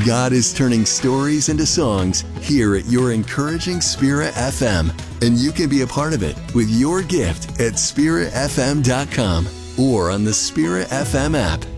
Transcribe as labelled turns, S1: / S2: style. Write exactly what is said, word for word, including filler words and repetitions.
S1: God is turning stories into songs here at your encouraging Spirit F M, and you can be a part of it with your gift at spirit f m dot com or on the Spirit F M app.